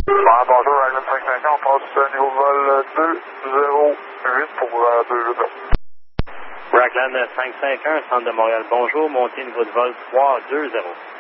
Bon, bonjour, Raglan 550, on passe niveau de vol 208 pour 2 Raglan 551, centre de Montréal, bonjour, montez niveau de vol 320.